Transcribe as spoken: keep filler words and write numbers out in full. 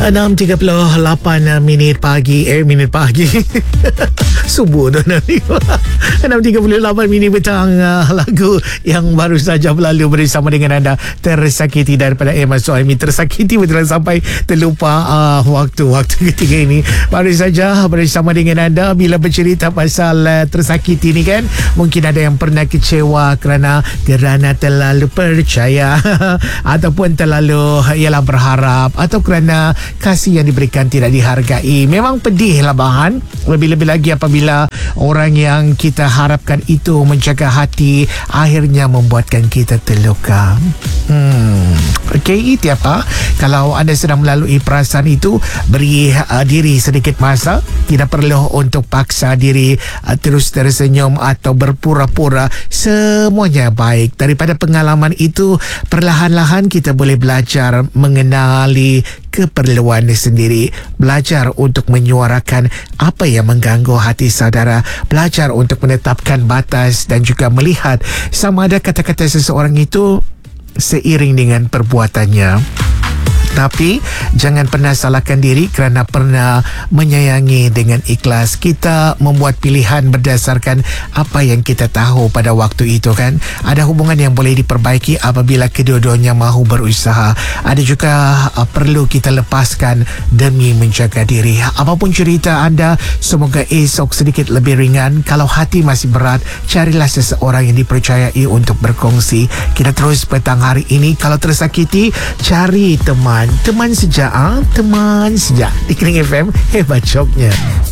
enam tiga puluh lapan minit pagi. Eh, minit pagi. Subuh dah nanti. enam tiga puluh lapan minit petang. uh, Lagu yang baru saja berlalu bersama dengan anda, Tersakiti daripada Emma Suhaimi. Tersakiti betul sampai terlupa uh, waktu-waktu ketiga ini. Baru saja bersama dengan anda. Bila bercerita pasal uh, tersakiti ni kan, mungkin ada yang pernah kecewa kerana kerana terlalu percaya ataupun terlalu ialah berharap, atau kerana kasih yang diberikan tidak dihargai. Memang pedih lah bahan. Lebih-lebih lagi apabila orang yang kita harapkan itu menjaga hati akhirnya membuatkan kita terluka. Hmm. Okey, itu apa? Kalau anda sedang melalui perasaan itu, beri uh, diri sedikit masa. Tidak perlu untuk paksa diri uh, terus tersenyum atau berpura-pura. Semuanya baik. Daripada pengalaman itu, perlahan-lahan kita boleh belajar mengenali keperluan sendiri, belajar untuk menyuarakan apa yang mengganggu hati saudara, belajar untuk menetapkan batas dan juga melihat sama ada kata-kata seseorang itu seiring dengan perbuatannya. Tapi jangan pernah salahkan diri kerana pernah menyayangi dengan ikhlas. Kita membuat pilihan berdasarkan apa yang kita tahu pada waktu itu kan. Ada hubungan yang boleh diperbaiki apabila kedua-duanya mahu berusaha. Ada juga uh, perlu kita lepaskan demi menjaga diri. Apapun cerita anda, semoga esok sedikit lebih ringan. Kalau hati masih berat, carilah seseorang yang dipercayai untuk berkongsi. Kita terus petang hari ini. Kalau tersakiti, cari teman. Teman sejak, ah, teman sejak. Di Kering F M, hebat joknya.